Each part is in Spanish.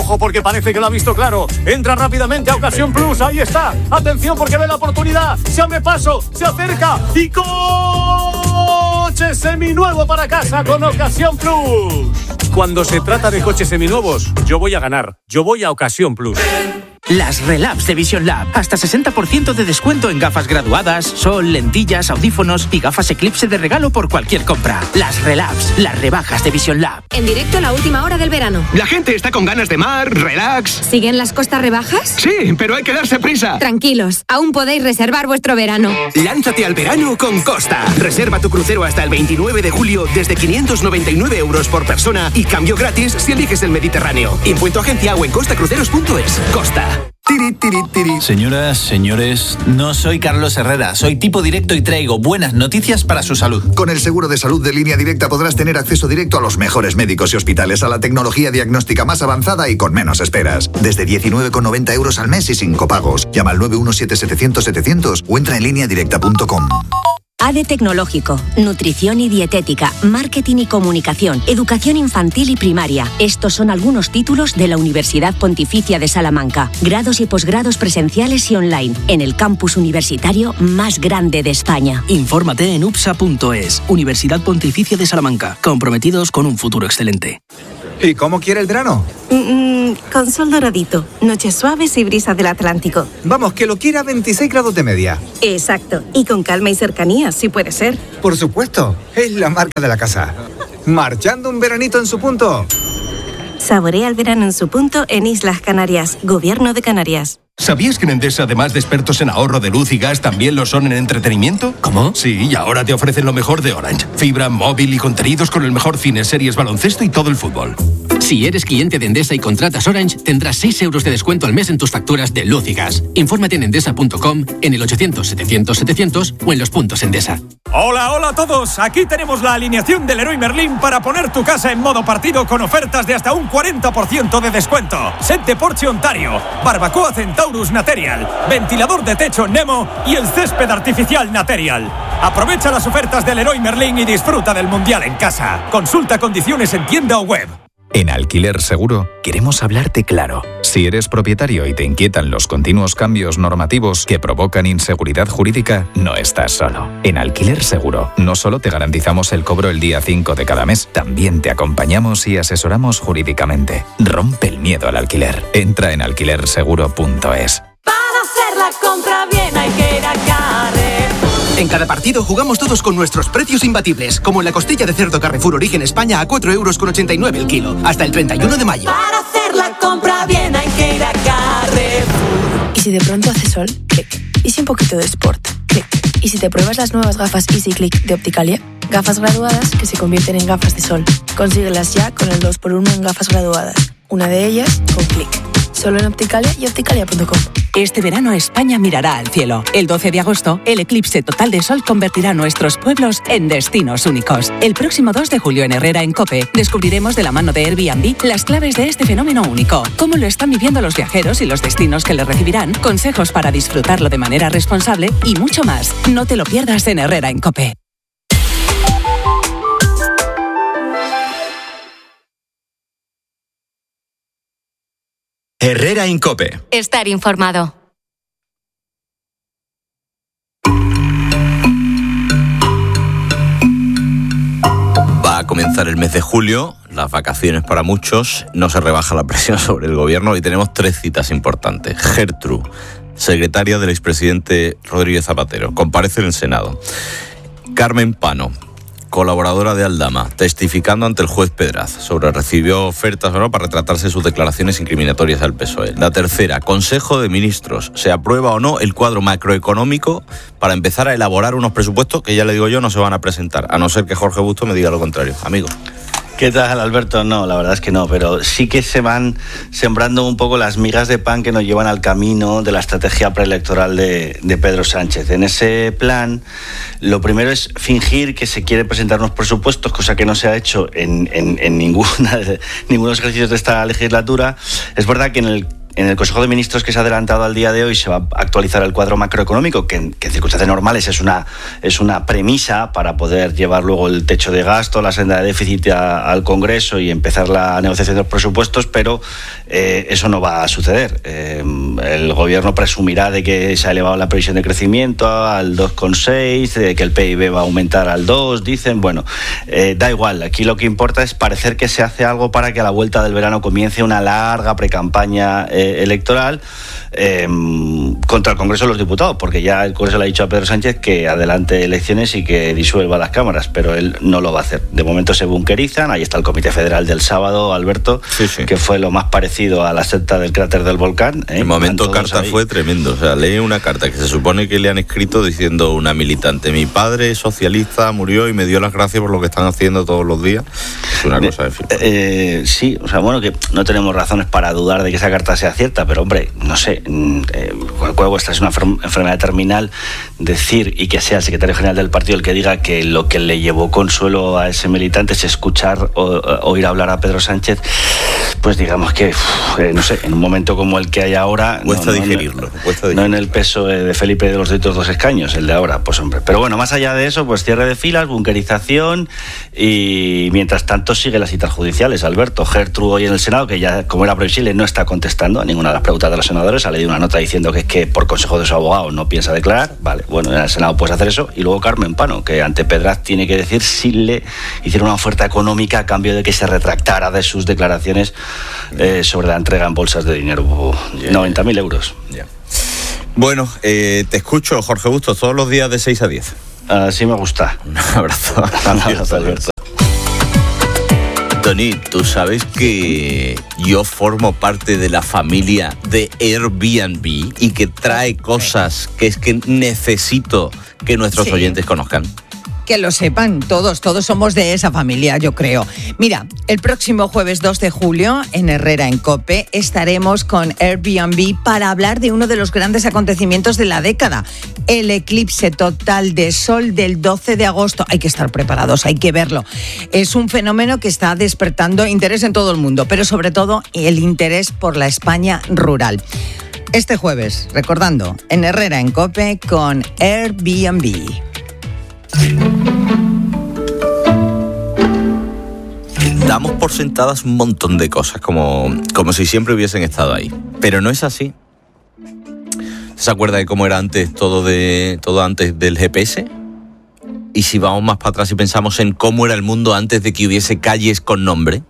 Ojo, porque parece que lo ha visto claro. Entra rápidamente a Ocasión Plus. Ahí está. Atención, porque ve la oportunidad. Se abre paso, se acerca y coche seminuevo para casa con Ocasión Plus. Cuando se trata de coches seminuevos, yo voy a ganar. Yo voy a Ocasión Plus. Las Relabs de Vision Lab. Hasta 60% de descuento en gafas graduadas, sol, lentillas, audífonos y gafas Eclipse de regalo por cualquier compra. Las Relabs, las rebajas de Vision Lab. En directo a la última hora del verano. La gente está con ganas de mar, relax. ¿Siguen las costas rebajas? Sí, pero hay que darse prisa. Tranquilos, aún podéis reservar vuestro verano. Lánzate al verano con Costa. Reserva tu crucero hasta el 29 de julio desde 599 € por persona y cambio gratis si eliges el Mediterráneo. Impuesto agencia o en costacruceros.es. Costa. Señoras, señores, no soy Carlos Herrera, soy tipo directo y traigo buenas noticias para su salud. Con el seguro de salud de Línea Directa podrás tener acceso directo a los mejores médicos y hospitales, a la tecnología diagnóstica más avanzada y con menos esperas. Desde 19,90 € al mes y sin copagos. Llama al 917-700-700 o entra en lineadirecta.com. ADE Tecnológico, Nutrición y Dietética, Marketing y Comunicación, Educación Infantil y Primaria. Estos son algunos títulos de la Universidad Pontificia de Salamanca. Grados y posgrados presenciales y online, en el campus universitario más grande de España. Infórmate en upsa.es. Universidad Pontificia de Salamanca, comprometidos con un futuro excelente. ¿Y cómo quiere el verano? Con sol doradito, noches suaves y brisas del Atlántico. Vamos, que lo quiera a 26 grados de media. Exacto, y con calma y cercanía, si puede ser. Por supuesto, es la marca de la casa. Marchando un veranito en su punto. Saborea el verano en su punto en Islas Canarias, Gobierno de Canarias. ¿Sabías que en Endesa, además de expertos en ahorro de luz y gas, también lo son en entretenimiento? ¿Cómo? Sí, y ahora te ofrecen lo mejor de Orange. Fibra, móvil y contenidos con el mejor cine, series, baloncesto y todo el fútbol. Si eres cliente de Endesa y contratas Orange, tendrás 6 € de descuento al mes en tus facturas de luz y gas. Infórmate en endesa.com, en el 800-700-700 o en los puntos Endesa. Hola, hola a todos. Aquí tenemos la alineación del Leroy Merlin para poner tu casa en modo partido con ofertas de hasta un 40% de descuento. Set de Porsche Ontario, barbacoa Centaurus Material, ventilador de techo Nemo y el césped artificial Material. Aprovecha las ofertas del Leroy Merlin y disfruta del Mundial en casa. Consulta condiciones en tienda o web. En Alquiler Seguro queremos hablarte claro. Si eres propietario y te inquietan los continuos cambios normativos que provocan inseguridad jurídica, no estás solo. En Alquiler Seguro no solo te garantizamos el cobro el día 5 de cada mes, también te acompañamos y asesoramos jurídicamente. Rompe el miedo al alquiler. Entra en alquilerseguro.es. Para hacer la compra bien hay que ir a Carrefour. En cada partido jugamos todos con nuestros precios imbatibles, como en la costilla de cerdo Carrefour Origen España a 4,89 € el kilo, hasta el 31 de mayo. Para hacer la compra bien hay que ir a Carrefour. ¿Y si de pronto hace sol? Clic. ¿Y si un poquito de sport? Clic. ¿Y si te pruebas las nuevas gafas Easy Click de Opticalia? Gafas graduadas que se convierten en gafas de sol. Consíguelas ya con el 2x1 en gafas graduadas. Una de ellas con Clic. Solo en Opticalia y opticalia.com. Este verano España mirará al cielo. El 12 de agosto, el eclipse total de sol convertirá nuestros pueblos en destinos únicos. El próximo 2 de julio en Herrera en COPE descubriremos de la mano de Airbnb las claves de este fenómeno único, cómo lo están viviendo los viajeros y los destinos que le recibirán, consejos para disfrutarlo de manera responsable y mucho más. No te lo pierdas en Herrera en COPE. Herrera en COPE. Estar informado. Va a comenzar el mes de julio, las vacaciones para muchos, no se rebaja la presión sobre el gobierno y tenemos 3 citas importantes. Gertrude, secretaria del expresidente Rodríguez Zapatero, comparece en el Senado. Carmen Pano, colaboradora de Aldama, testificando ante el juez Pedraz sobre recibió ofertas o no para retratarse sus declaraciones incriminatorias al PSOE. La tercera, Consejo de Ministros, ¿se aprueba o no el cuadro macroeconómico para empezar a elaborar unos presupuestos que ya le digo yo no se van a presentar, a no ser que Jorge Busto me diga lo contrario? Amigo. ¿Qué tal, Alberto? No, la verdad es que no, pero sí que se van sembrando un poco las migas de pan que nos llevan al camino de la estrategia preelectoral de Pedro Sánchez. En ese plan, lo primero es fingir que se quiere presentar unos presupuestos, cosa que no se ha hecho en ninguno de los ejercicios de esta legislatura. Es verdad que en En el Consejo de Ministros que se ha adelantado al día de hoy se va a actualizar el cuadro macroeconómico, que en circunstancias normales es una premisa para poder llevar luego el techo de gasto, la senda de déficit al Congreso y empezar la negociación de los presupuestos, pero eso no va a suceder. El Gobierno presumirá de que se ha elevado la previsión de crecimiento al 2,6, de que el PIB va a aumentar al 2, dicen. Bueno, da igual, aquí lo que importa es parecer que se hace algo para que a la vuelta del verano comience una larga precampaña electoral contra el Congreso de los Diputados, porque ya el Congreso le ha dicho a Pedro Sánchez que adelante elecciones y que disuelva las cámaras, pero él no lo va a hacer. De momento se bunkerizan. Ahí está el Comité Federal del sábado, Alberto, que fue lo más parecido a la secta del cráter del volcán. El momento carta fue tremendo. O sea, lee una carta que se supone que le han escrito diciendo una militante: mi padre socialista murió y me dio las gracias por lo que están haciendo todos los días. Es una cosa de flipar. Sí, o sea, bueno, que no tenemos razones para dudar de que esa carta sea cierta, pero hombre, no sé, esta es una enfermedad terminal, decir y que sea el secretario general del partido el que diga que lo que le llevó consuelo a ese militante es escuchar o oír hablar a Pedro Sánchez, pues digamos que, no sé, en un momento como el que hay ahora... Cuesta digerirlo. No en el peso de Felipe de los otros 2 escaños, el de ahora, pues hombre. Pero bueno, más allá de eso, pues cierre de filas, bunkerización y mientras tanto sigue las citas judiciales. Alberto, Gertrude hoy en el Senado, que ya, como era previsible, no está contestando a ninguna de las preguntas de los senadores, ha leído una nota diciendo que es que por consejo de su abogado no piensa declarar. Vale, bueno, en el Senado puedes hacer eso. Y luego Carmen Pano, que ante Pedraz tiene que decir si le hicieron una oferta económica a cambio de que se retractara de sus declaraciones sobre la entrega en bolsas de dinero. 90.000 euros. Bueno, te escucho, Jorge Bustos, todos los días de 6 a 10. Así me gusta. Un abrazo. Un abrazo, Alberto. Tony, tú sabes que yo formo parte de la familia de Airbnb y que trae cosas que es que necesito que nuestros oyentes conozcan. Que lo sepan todos somos de esa familia, yo creo. Mira, el próximo jueves 2 de julio, en Herrera en COPE, estaremos con Airbnb para hablar de uno de los grandes acontecimientos de la década, el eclipse total de sol del 12 de agosto. Hay que estar preparados, hay que verlo. Es un fenómeno que está despertando interés en todo el mundo, pero sobre todo el interés por la España rural. Este jueves, recordando, en Herrera en COPE con Airbnb. Damos por sentadas un montón de cosas, como si siempre hubiesen estado ahí. Pero no es así. ¿Se acuerda de cómo era antes todo antes del GPS? Y si vamos más para atrás y pensamos en cómo era el mundo antes de que hubiese calles con nombre.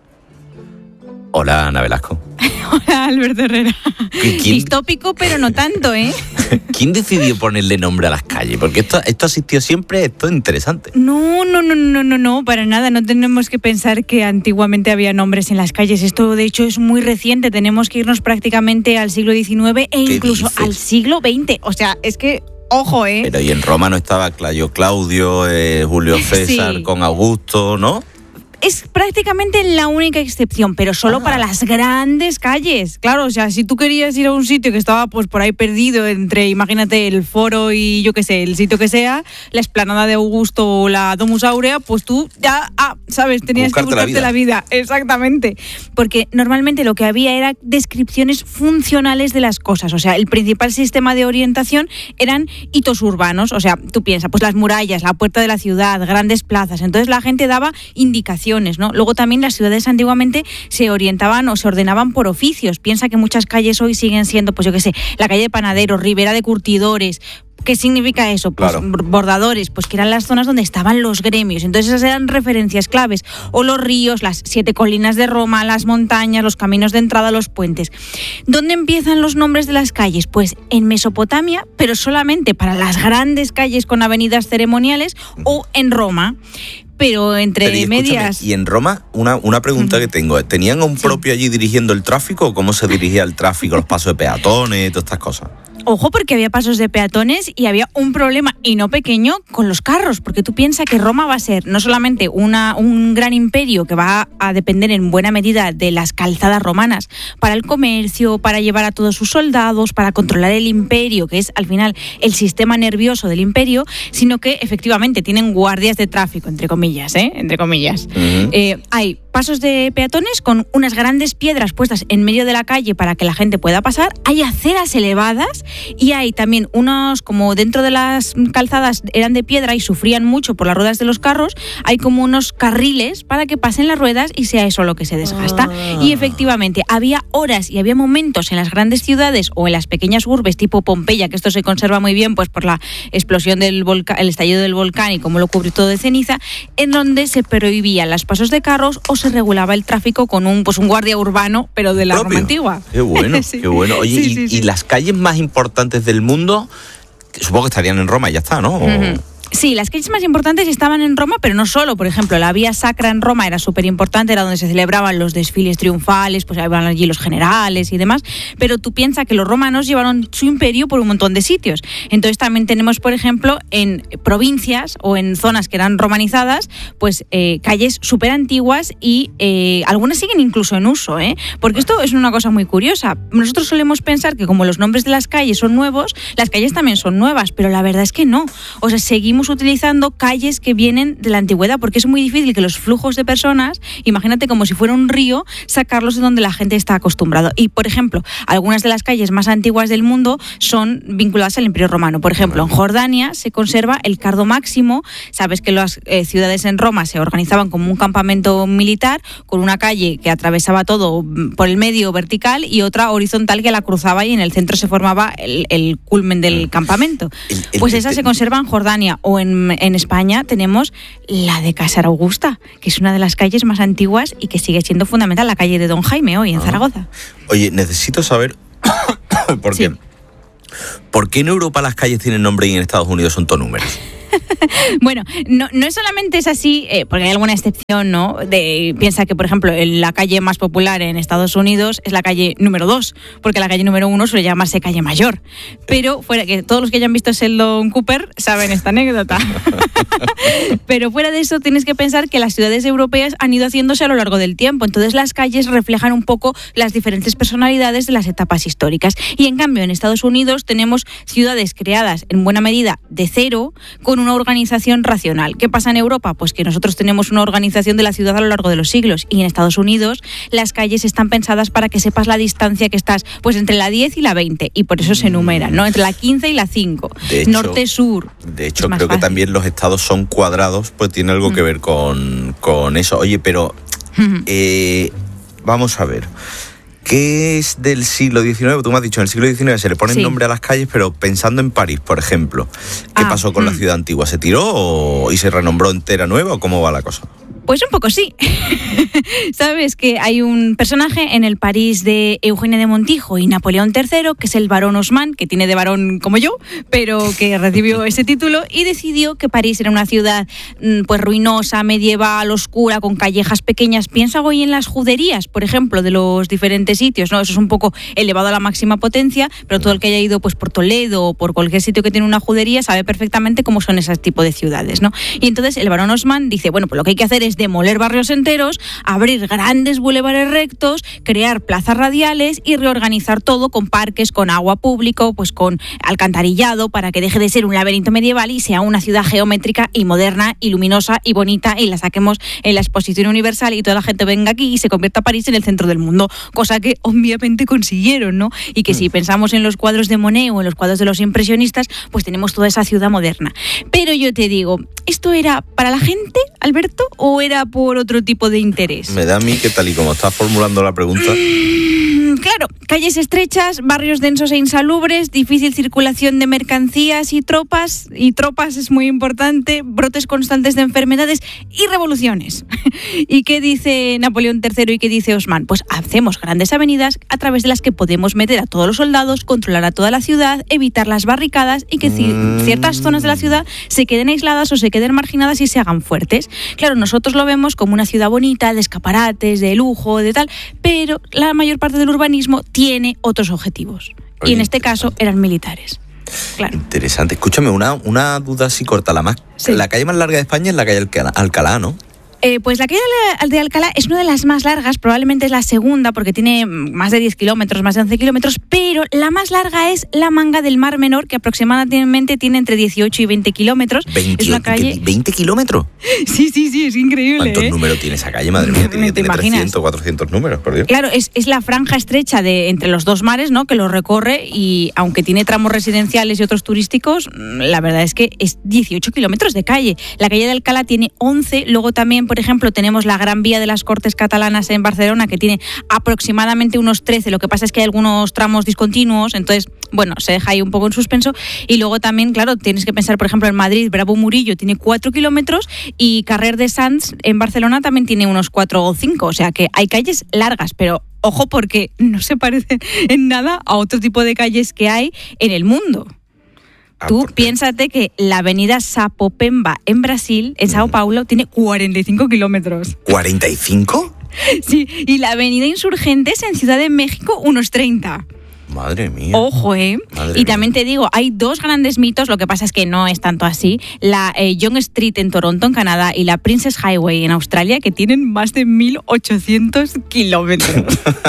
Hola, Ana Velasco. Hola, Alberto Herrera. Distópico, pero no tanto, ¿eh? ¿Quién decidió ponerle nombre a las calles? Porque esto ha existido siempre, esto es interesante. No, para nada. No tenemos que pensar que antiguamente había nombres en las calles. Esto, de hecho, es muy reciente. Tenemos que irnos prácticamente al siglo XIX e incluso al siglo XX. O sea, es que... Ojo, ¿eh? Pero y en Roma no estaba Claudio, Julio César sí. Con Augusto, ¿no? Es prácticamente la única excepción, pero solo para las grandes calles. Claro, o sea, si tú querías ir a un sitio que estaba pues por ahí perdido entre, imagínate, el Foro y yo qué sé, el sitio que sea, la Explanada de Augusto o la Domus Aurea, pues tú ya, ¿sabes? Tenías que buscarte la vida. Exactamente. Porque normalmente lo que había era descripciones funcionales de las cosas. O sea, el principal sistema de orientación eran hitos urbanos. O sea, tú piensas, pues las murallas, la puerta de la ciudad, grandes plazas. Entonces la gente daba indicaciones, ¿no? Luego también las ciudades antiguamente se orientaban o se ordenaban por oficios. Piensa que muchas calles hoy siguen siendo, pues yo qué sé, la calle de panaderos, Ribera de curtidores. ¿Qué significa eso? Pues claro. Bordadores, pues que eran las zonas donde estaban los gremios. Entonces esas eran referencias claves. O los ríos, las 7 colinas de Roma, las montañas, los caminos de entrada, los puentes. ¿Dónde empiezan los nombres de las calles? Pues en Mesopotamia, pero solamente para las grandes calles con avenidas ceremoniales, o en Roma. Pero entre medias... Y en Roma, una pregunta que tengo. ¿Tenían a un propio allí dirigiendo el tráfico? ¿O cómo se dirigía el tráfico, los pasos de peatones, todas estas cosas? Ojo, porque había pasos de peatones y había un problema, y no pequeño, con los carros, porque tú piensas que Roma va a ser no solamente un gran imperio que va a depender en buena medida de las calzadas romanas para el comercio, para llevar a todos sus soldados, para controlar el imperio, que es al final el sistema nervioso del imperio, sino que efectivamente tienen guardias de tráfico, entre comillas, entre comillas. Uh-huh. Hay pasos de peatones con unas grandes piedras puestas en medio de la calle para que la gente pueda pasar. Hay aceras elevadas y hay también unos, como dentro de las calzadas eran de piedra y sufrían mucho por las ruedas de los carros, hay como unos carriles para que pasen las ruedas y sea eso lo que se desgasta. Y efectivamente, había horas y había momentos en las grandes ciudades o en las pequeñas urbes tipo Pompeya, que esto se conserva muy bien pues por la explosión del volcán, el estallido del volcán y cómo lo cubrió todo de ceniza, en donde se prohibían los pasos de carros o se regulaba el tráfico con un guardia urbano, pero de la Roma antigua. Qué bueno, sí. Qué bueno. Oye, y las calles más importantes del mundo, supongo que estarían en Roma y ya está, ¿no? Uh-huh. Sí, las calles más importantes estaban en Roma, pero no solo. Por ejemplo, la Vía Sacra en Roma era súper importante, era donde se celebraban los desfiles triunfales, pues iban allí los generales y demás. Pero tú piensas que los romanos llevaron su imperio por un montón de sitios. Entonces también tenemos, por ejemplo, en provincias o en zonas que eran romanizadas, pues calles súper antiguas y algunas siguen incluso en uso, porque esto es una cosa muy curiosa. Nosotros solemos pensar que como los nombres de las calles son nuevos, las calles también son nuevas, pero la verdad es que no. O sea, seguimos utilizando calles que vienen de la antigüedad, porque es muy difícil que los flujos de personas, imagínate como si fuera un río, sacarlos de donde la gente está acostumbrado. Y, por ejemplo, algunas de las calles más antiguas del mundo son vinculadas al Imperio Romano. Por ejemplo, en Jordania se conserva el Cardo Máximo. Sabes que las ciudades en Roma se organizaban como un campamento militar, con una calle que atravesaba todo por el medio vertical y otra horizontal que la cruzaba, y en el centro se formaba el culmen del campamento. Pues esa se conserva en Jordania. O en España tenemos la de Casa Augusta, que es una de las calles más antiguas y que sigue siendo fundamental, la calle de Don Jaime hoy en Zaragoza. Oye, necesito saber por qué. ¿Por qué en Europa las calles tienen nombre y en Estados Unidos son todos números? Bueno, no es solamente es así, porque hay alguna excepción, ¿no? Piensa que, por ejemplo, la calle más popular en Estados Unidos es la calle número 2, porque la calle número 1 suele llamarse calle mayor. Pero fuera que todos los que hayan visto Sheldon Cooper saben esta anécdota. Pero fuera de eso, tienes que pensar que las ciudades europeas han ido haciéndose a lo largo del tiempo. Entonces las calles reflejan un poco las diferentes personalidades de las etapas históricas. Y en cambio, en Estados Unidos tenemos ciudades creadas en buena medida de cero, con una organización racional. ¿Qué pasa en Europa? Pues que nosotros tenemos una organización de la ciudad a lo largo de los siglos, y en Estados Unidos las calles están pensadas para que sepas la distancia que estás, pues entre la 10 y la 20, y por eso se enumeran, ¿no? Entre la 15 y la 5, norte-sur. De hecho, creo que también los estados son cuadrados, pues tiene algo que ver con eso. Oye, pero vamos a ver. ¿Qué es del siglo XIX? Tú me has dicho, en el siglo XIX se le pone nombre a las calles, pero pensando en París, por ejemplo, ¿qué pasó con la ciudad antigua? ¿Se tiró y se renombró entera nueva o cómo va la cosa? Pues un poco sí. Sabes que hay un personaje en el París de Eugenia de Montijo y Napoleón III, que es el barón Haussmann, que tiene de barón como yo, pero que recibió ese título y decidió que París era una ciudad pues ruinosa, medieval, oscura, con callejas pequeñas. Piensa hoy en las juderías, por ejemplo, de los diferentes sitios, ¿no? Eso es un poco elevado a la máxima potencia, pero todo el que haya ido pues por Toledo o por cualquier sitio que tiene una judería sabe perfectamente cómo son ese tipo de ciudades, ¿no? Y entonces el barón Haussmann dice, bueno, pues lo que hay que hacer es demoler barrios enteros, abrir grandes bulevares rectos, crear plazas radiales y reorganizar todo con parques, con agua público, pues con alcantarillado, para que deje de ser un laberinto medieval y sea una ciudad geométrica y moderna y luminosa y bonita, y la saquemos en la exposición universal y toda la gente venga aquí y se convierta París en el centro del mundo, cosa que obviamente consiguieron, ¿no? Y que si pensamos en los cuadros de Monet o en los cuadros de los impresionistas, pues tenemos toda esa ciudad moderna. Pero yo te digo, ¿esto era para la gente, Alberto, o era por otro tipo de interés? Me da a mí que tal y como estás formulando la pregunta... Claro, calles estrechas, barrios densos e insalubres, difícil circulación de mercancías y tropas es muy importante, brotes constantes de enfermedades y revoluciones. ¿Y qué dice Napoleón III y qué dice Haussmann? Pues hacemos grandes avenidas a través de las que podemos meter a todos los soldados, controlar a toda la ciudad, evitar las barricadas y que ciertas zonas de la ciudad se queden aisladas o se queden marginadas y se hagan fuertes. Claro, nosotros lo vemos como una ciudad bonita, de escaparates, de lujo, de tal, pero la mayor parte del urbanismo tiene otros objetivos. Oye, y en este caso eran militares. Claro. Interesante. Escúchame, una duda así corta. La calle más larga de España es la calle Alcalá, ¿no? Pues la calle de Alcalá es una de las más largas, probablemente es la segunda, porque tiene más de 10 kilómetros, más de 11 kilómetros, pero pero la más larga es la Manga del Mar Menor, que aproximadamente tiene entre 18 y 20 kilómetros. Es una calle... ¿20 kilómetros? Sí, es increíble. ¿Cuántos números tiene esa calle? Madre mía, tiene 300, 400 números, por Dios. Claro, es la franja estrecha entre los dos mares, ¿no?, que lo recorre, y aunque tiene tramos residenciales y otros turísticos, la verdad es que es 18 kilómetros de calle. La calle de Alcalá tiene 11, luego también, por ejemplo, tenemos la Gran Vía de las Cortes Catalanas en Barcelona, que tiene aproximadamente unos 13, lo que pasa es que hay algunos tramos discontinuos, entonces, bueno, se deja ahí un poco en suspenso. Y luego también, claro, tienes que pensar, por ejemplo, en Madrid, Bravo Murillo tiene 4 kilómetros y Carrer de Sants en Barcelona también tiene unos 4 o 5, o sea que hay calles largas, pero ojo, porque no se parecen en nada a otro tipo de calles que hay en el mundo. Tú piénsate que la avenida Sapopemba en Brasil, en Sao Paulo, tiene 45 kilómetros. ¿45? Sí, y la avenida Insurgentes en Ciudad de México, unos 30. Madre mía. Ojo, y también te digo, hay dos grandes mitos, lo que pasa es que no es tanto así. La Yonge Street en Toronto, en Canadá, y la Princess Highway en Australia, que tienen más de 1.800 kilómetros.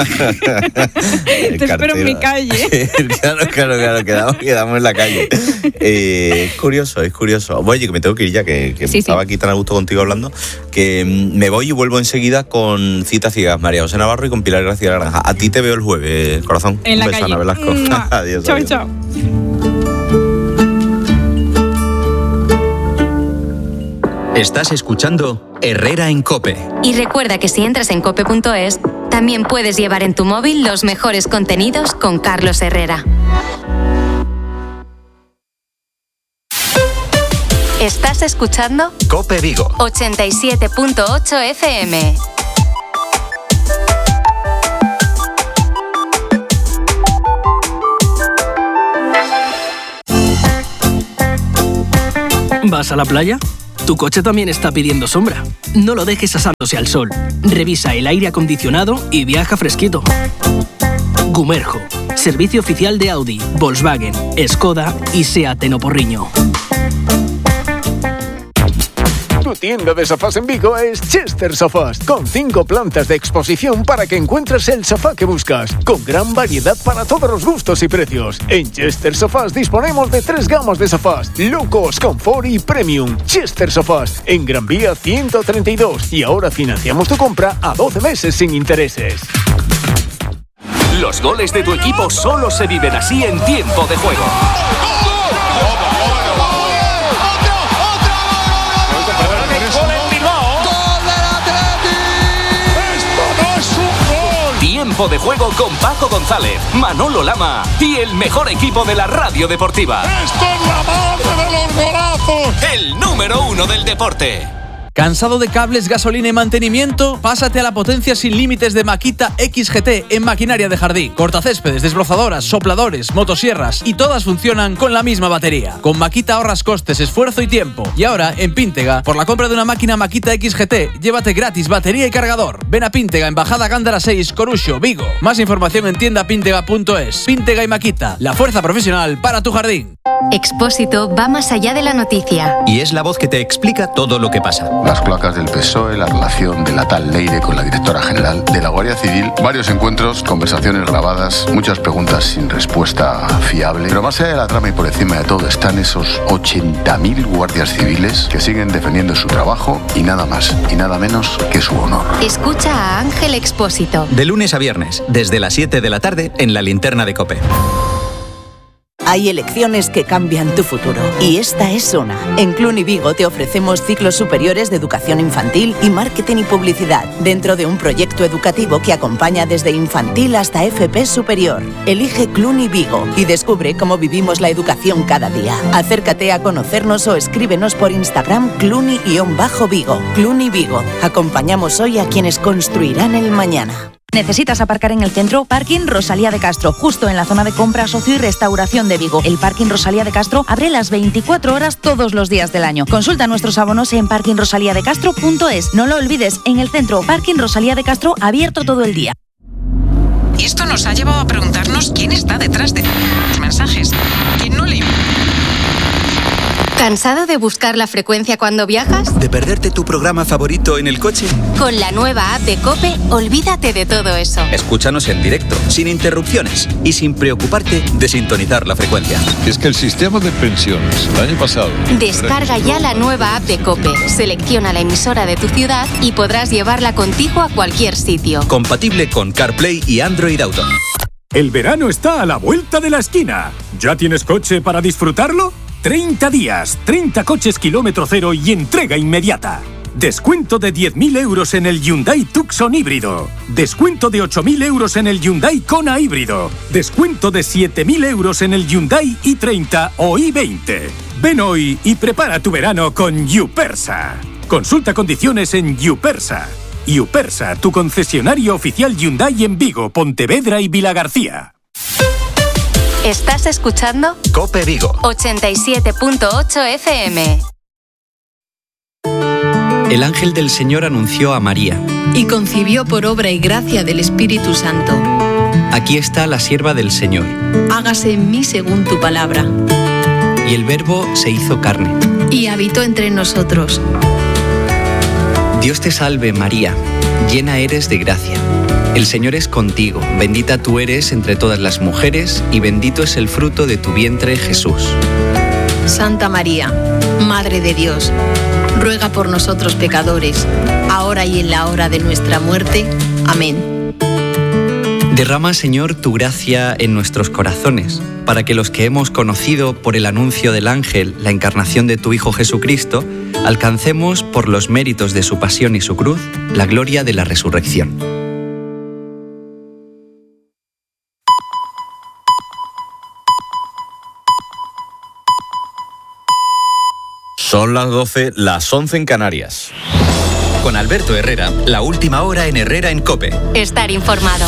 Te espero en mi calle. Claro, quedamos en la calle. Es curioso. Oye, que me tengo que ir ya, que estaba aquí tan a gusto contigo hablando, que me voy y vuelvo enseguida con Citas Ciegas, María José Navarro y con Pilar García Naranja. A ti te veo el jueves, corazón. En la calle. Velasco. Adiós. Chao. Estás escuchando Herrera en COPE. Y recuerda que si entras en cope.es, también puedes llevar en tu móvil los mejores contenidos con Carlos Herrera. Estás escuchando COPE Vigo 87.8 FM. ¿Vas a la playa? Tu coche también está pidiendo sombra. No lo dejes asándose al sol. Revisa el aire acondicionado y viaja fresquito. Gumerjo, servicio oficial de Audi, Volkswagen, Skoda y Seat en Oporriño. Tu tienda de sofás en Vigo es Chester Sofás, con 5 plantas de exposición para que encuentres el sofá que buscas, con gran variedad para todos los gustos y precios. En Chester Sofás disponemos de 3 gamas de sofás: Low Cost, Comfort y Premium. Chester Sofás, en Gran Vía 132, y ahora financiamos tu compra a 12 meses sin intereses. Los goles de tu equipo solo se viven así en tiempo de juego. Tiempo de juego con Paco González, Manolo Lama y el mejor equipo de la radio deportiva. ¡Esto es la madre de los golazos! El número 1 del deporte. ¿Cansado de cables, gasolina y mantenimiento? Pásate a la potencia sin límites de Makita XGT en maquinaria de jardín. Cortacéspedes, desbrozadoras, sopladores, motosierras, y todas funcionan con la misma batería. Con Makita ahorras costes, esfuerzo y tiempo. Y ahora, en Píntega, por la compra de una máquina Makita XGT, llévate gratis batería y cargador. Ven a Píntega, en Bajada Gándara 6, Coruxo, Vigo. Más información en tiendapíntega.es. Píntega y Makita, la fuerza profesional para tu jardín. Expósito va más allá de la noticia. Y es la voz que te explica todo lo que pasa. Las cloacas del PSOE, la relación de la tal Leire con la directora general de la Guardia Civil, varios encuentros, conversaciones grabadas, muchas preguntas sin respuesta fiable. Pero más allá de la trama y por encima de todo están esos 80.000 guardias civiles que siguen defendiendo su trabajo y nada más y nada menos que su honor. Escucha a Ángel Expósito. De lunes a viernes, desde las 7 de la tarde en la Linterna de COPE. Hay elecciones que cambian tu futuro y esta es una. En Cluny Vigo te ofrecemos ciclos superiores de educación infantil y marketing y publicidad dentro de un proyecto educativo que acompaña desde infantil hasta FP superior. Elige Cluny Vigo y descubre cómo vivimos la educación cada día. Acércate a conocernos o escríbenos por Instagram Cluny_Vigo. Cluny Vigo. Acompañamos hoy a quienes construirán el mañana. ¿Necesitas aparcar en el centro? Parking Rosalía de Castro, justo en la zona de compra, socio y restauración de Vigo. El Parking Rosalía de Castro abre las 24 horas todos los días del año. Consulta nuestros abonos en parkingrosaliadecastro.es. No lo olvides, en el centro, Parking Rosalía de Castro, abierto todo el día. Y esto nos ha llevado a preguntarnos quién está detrás de los mensajes. ¿Quién no le... ¿Cansado de buscar la frecuencia cuando viajas? ¿De perderte tu programa favorito en el coche? Con la nueva app de COPE, olvídate de todo eso. Escúchanos en directo, sin interrupciones y sin preocuparte de sintonizar la frecuencia. Es que el sistema de pensiones el año pasado... Descarga ya la nueva app de COPE, selecciona la emisora de tu ciudad y podrás llevarla contigo a cualquier sitio. Compatible con CarPlay y Android Auto. El verano está a la vuelta de la esquina. ¿Ya tienes coche para disfrutarlo? 30 días, 30 coches kilómetro cero y entrega inmediata. Descuento de 10.000 euros en el Hyundai Tucson híbrido. Descuento de 8.000 euros en el Hyundai Kona híbrido. Descuento de 7.000 euros en el Hyundai i30 o i20. Ven hoy y prepara tu verano con Yupersa. Consulta condiciones en Yupersa. Yupersa, tu concesionario oficial Hyundai en Vigo, Pontevedra y Vilagarcía. ¿Estás escuchando? COPE Vigo 87.8 FM. El ángel del Señor anunció a María. Y concibió por obra y gracia del Espíritu Santo. Aquí está la sierva del Señor. Hágase en mí según tu palabra. Y el Verbo se hizo carne. Y habitó entre nosotros. Dios te salve, María, llena eres de gracia. El Señor es contigo, bendita tú eres entre todas las mujeres y bendito es el fruto de tu vientre, Jesús. Santa María, Madre de Dios, ruega por nosotros pecadores, ahora y en la hora de nuestra muerte. Amén. Derrama, Señor, tu gracia en nuestros corazones, para que los que hemos conocido por el anuncio del ángel la encarnación de tu Hijo Jesucristo, alcancemos por los méritos de su pasión y su cruz la gloria de la resurrección. Son las 12, las 11 en Canarias. Con Alberto Herrera, la última hora en Herrera en COPE. Estar informado.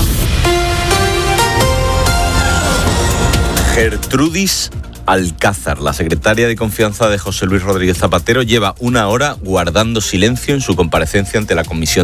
Gertrudis Alcázar, la secretaria de confianza de José Luis Rodríguez Zapatero, lleva una hora guardando silencio en su comparecencia ante la Comisión